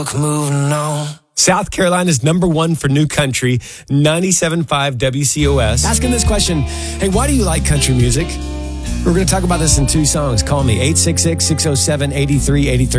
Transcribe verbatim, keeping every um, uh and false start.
Moving on. South Carolina's number one for new country, ninety-seven point five W C O S. Asking this question, hey, why do you like country music? We're going to talk about this in two songs. Call me, eight six six, six oh seven, eight three eight three.